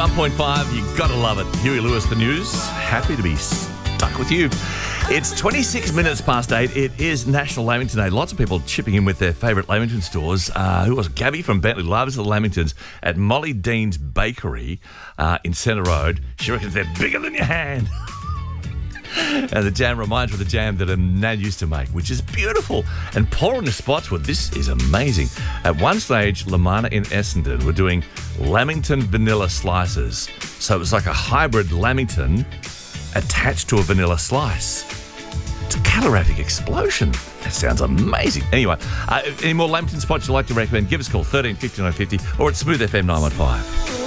101.5, you gotta love it. Huey Lewis, the news. Happy to be stuck with you. It's 26 minutes past 8. It is National Lamington Day. Lots of people chipping in with their favourite Lamington stores. Who was it? Gabby from Bentley loves the Lamingtons at Molly Dean's Bakery in Centre Road. She reckons they're bigger than your hand. And the jam reminds her of the jam that Nan used to make, which is beautiful. And pouring the Spotswood, this is amazing. At one stage, Lamana in Essendon were doing Lamington vanilla slices. So it was like a hybrid Lamington attached to a vanilla slice. It's a calorific explosion. That sounds amazing. Anyway, any more Lamington spots you'd like to recommend, give us a call, 13 59 50, or at Smooth FM 915.